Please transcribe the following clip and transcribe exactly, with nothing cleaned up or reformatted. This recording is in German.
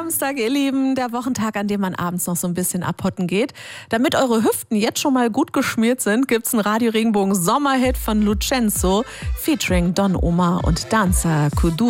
Samstag, ihr Lieben, der Wochentag, an dem man abends noch so ein bisschen abhotten geht. Damit eure Hüften jetzt schon mal gut geschmiert sind, gibt's einen Radio Regenbogen Sommerhit von Lucenzo featuring Don Omar und Danza Kuduro.